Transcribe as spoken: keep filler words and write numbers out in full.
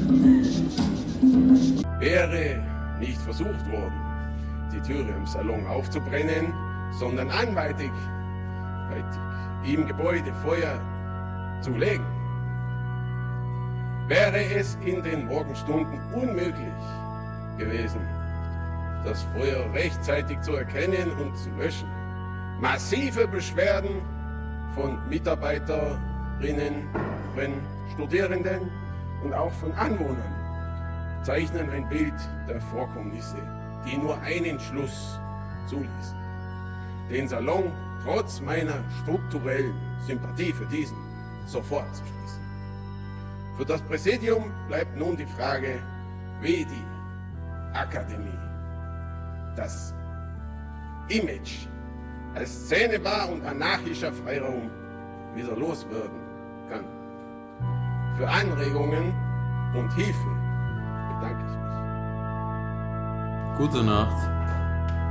Wäre nicht versucht worden, die Türe im Salon aufzubrennen, sondern anweitig weitig, im Gebäude Feuer zu legen, wäre es in den Morgenstunden unmöglich gewesen, das Feuer rechtzeitig zu erkennen und zu löschen. Massive Beschwerden von Mitarbeiterinnen, von Studierenden und auch von Anwohnern zeichnen ein Bild der Vorkommnisse, die nur einen Schluss zuließen: den Salon trotz meiner strukturellen Sympathie für diesen sofort zu schließen. Für das Präsidium bleibt nun die Frage, wie die Akademie das Image als Szenebar und anarchischer Freiraum wieder loswerden kann. Für Anregungen und Hilfe bedanke ich mich. Gute Nacht.